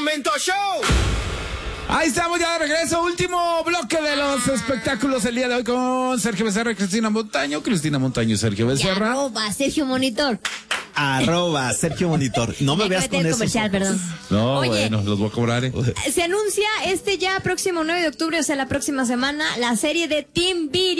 Momento Show. Ahí estamos ya de regreso, último bloque de los espectáculos el día de hoy con Sergio Becerra y Cristina Montaño y Sergio Becerra. Sergio Monitor. @Sergio Monitor. No me veas con eso. Comercial, perdón. No, Oye, bueno, los voy a cobrar. Se anuncia ya próximo 9 de octubre, o sea, la próxima semana, la serie de Team Video.